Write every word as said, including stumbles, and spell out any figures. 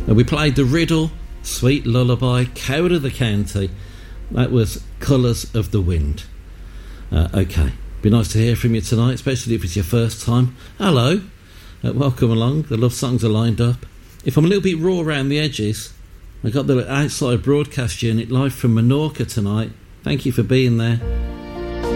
And we played The Riddle, Sweet Lullaby, Coward of the County. That was Colours of the Wind. Uh, okay, be nice to hear from you tonight, especially if it's your first time. Hello, uh, welcome along. The love songs are lined up. If I'm a little bit raw around the edges, I got the outside broadcast unit live from Menorca tonight. Thank you for being there.